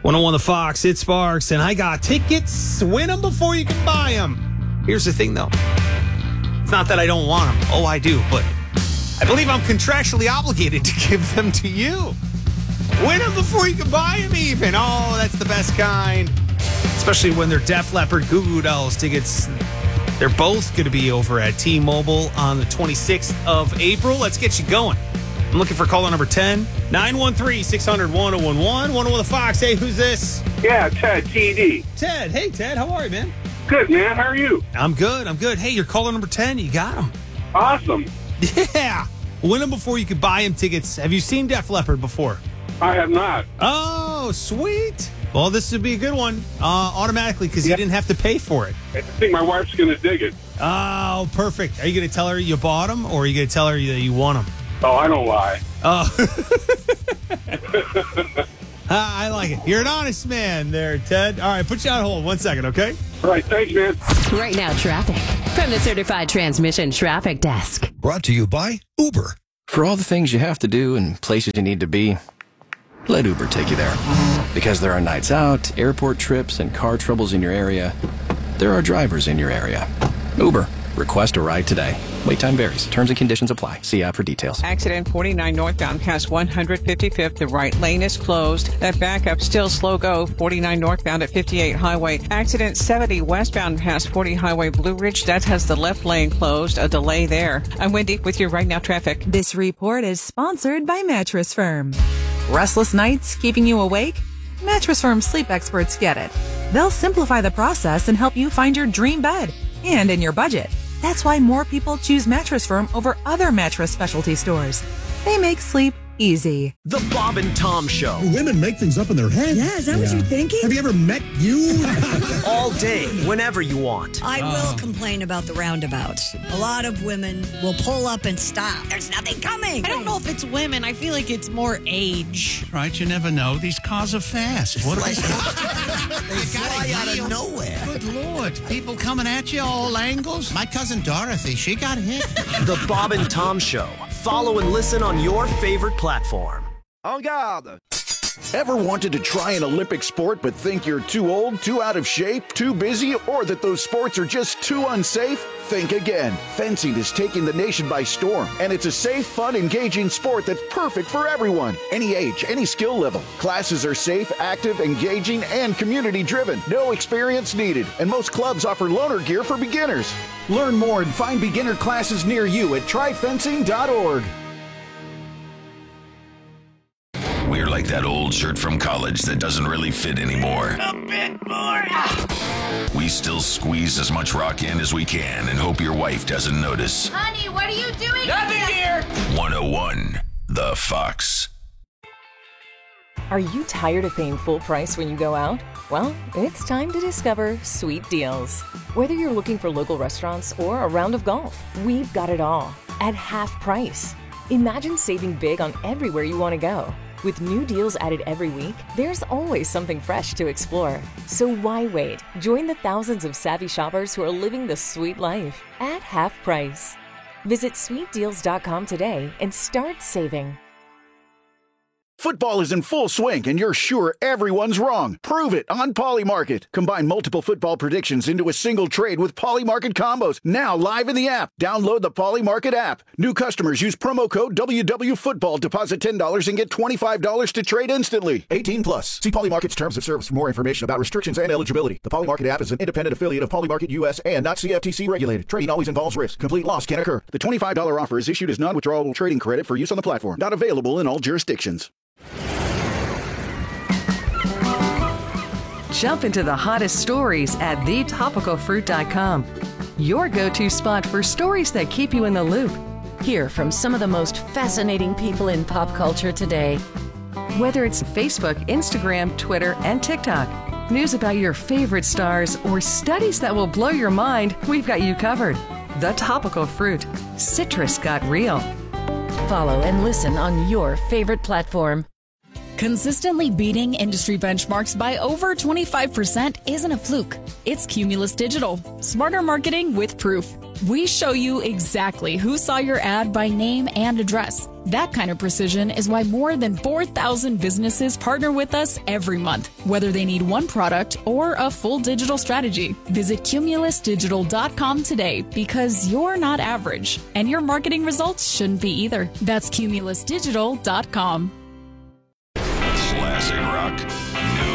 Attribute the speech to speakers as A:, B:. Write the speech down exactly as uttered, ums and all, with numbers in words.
A: one oh one The Fox, it's Sparks, and I got tickets. Win them before you can buy them. Here's the thing, though. It's not that I don't want them. Oh, I do, but I believe I'm contractually obligated to give them to you. Win them before you can buy them even. Oh, that's the best kind. Especially when they're Def Leppard, Goo Goo Dolls tickets. They're both going to be over at T-Mobile on the twenty-sixth of April. Let's get you going. I'm looking for caller number ten. nine one three, six hundred, one oh one one. one oh one The Fox. Hey, who's this?
B: Yeah, Ted, T D.
A: Ted. Hey, Ted. How are you, man?
B: Good, man. How are you?
A: I'm good. I'm good. Hey, you're caller number ten. You got him.
B: Awesome.
A: Yeah. Win them before you could buy him tickets. Have you seen Def Leppard before?
B: I have not.
A: Oh, sweet. Well, this would be a good one uh, automatically because
B: Yeah.
A: you didn't have to pay for it.
B: I think my wife's going to dig it.
A: Oh, perfect. Are you going to tell her you bought them or are you going to tell her that you want them?
B: Oh, I don't lie.
A: Oh. I like it. You're an honest man there, Ted. All right, put you on hold one second, okay?
B: All right, thanks, man.
C: Right now, traffic from the Certified Transmission Traffic Desk.
D: Brought to you by Uber.
E: For all the things you have to do and places you need to be, let Uber take you there. Because there are nights out, airport trips, and car troubles in your area, there are drivers in your area. Uber. Request a ride today. Wait time varies. Terms and conditions apply. See app for details.
F: Accident forty-nine northbound past one hundred fifty-fifth. The right lane is closed. That backup still slow go. forty-nine northbound at fifty-eight Highway. Accident seventy westbound past forty Highway Blue Ridge. That has the left lane closed. A delay there. I'm Wendy with your Right Now traffic.
G: This report is sponsored by Mattress Firm. Restless nights keeping you awake? Mattress Firm sleep experts get it. They'll simplify the process and help you find your dream bed and in your budget. That's why more people choose Mattress Firm over other mattress specialty stores. They make sleep easy.
H: The Bob and Tom Show.
I: Women make things up in their head.
J: Yeah, is that yeah. what you're thinking?
I: Have you ever met you?
H: All day, whenever you want.
J: I will complain about the roundabouts. A lot of women will pull up and stop. There's nothing coming.
K: I don't know if it's women. I feel like it's more age.
L: Right, you never know. These cars are fast. What
M: like, they fly out of nowhere.
L: Good Lord. People coming at you all angles. My cousin Dorothy, she got hit.
H: The Bob and Tom Show. Follow and listen on your favorite platform.
N: En garde! Ever wanted to try an Olympic sport but think you're too old, too out of shape, too busy, or that those sports are just too unsafe? Think again. Fencing is taking the nation by storm, and it's a safe, fun, engaging sport that's perfect for everyone. Any age, any skill level. Classes are safe, active, engaging, and community-driven. No experience needed, and most clubs offer loaner gear for beginners. Learn more and find beginner classes near you at try fencing dot org.
O: We're like that old shirt from college that doesn't really fit anymore.
P: A bit more.
O: We still squeeze as much rock in as we can and hope your wife doesn't notice.
Q: Honey, what are you doing?
P: Nothing here.
O: one oh one The Fox.
R: Are you tired of paying full price when you go out? Well, it's time to discover Sweet Deals. Whether you're looking for local restaurants or a round of golf, we've got it all at half price. Imagine saving big on everywhere you want to go. With new deals added every week, there's always something fresh to explore. So why wait? Join the thousands of savvy shoppers who are living the sweet life at half price. Visit sweet deals dot com today and start saving.
N: Football is in full swing, and you're sure everyone's wrong. Prove it on Polymarket. Combine multiple football predictions into a single trade with Polymarket combos. Now live in the app. Download the Polymarket app. New customers use promo code W W Football. Deposit ten dollars and get twenty-five dollars to trade instantly. eighteen plus. See Polymarket's terms of service for more information about restrictions and eligibility. The Polymarket app is an independent affiliate of Polymarket U S and not C F T C regulated. Trading always involves risk. Complete loss can occur. The twenty-five dollars offer is issued as non-withdrawable trading credit for use on the platform. Not available in all jurisdictions.
G: Jump into the hottest stories at the topical fruit dot com. Your go-to spot for stories that keep you in the loop.
C: Hear from some of the most fascinating people in pop culture today.
G: Whether it's Facebook, Instagram, Twitter, and TikTok, news about your favorite stars, or studies that will blow your mind, we've got you covered. The Topical Fruit. Citrus got real.
C: Follow and listen on your favorite platform.
S: Consistently beating industry benchmarks by over twenty-five percent isn't a fluke. It's Cumulus Digital. Smarter marketing with proof. We show you exactly who saw your ad by name and address. That kind of precision is why more than four thousand businesses partner with us every month, whether they need one product or a full digital strategy. Visit Cumulus Digital dot com today because you're not average, and your marketing results shouldn't be either. That's Cumulus Digital dot com.
O: Classic rock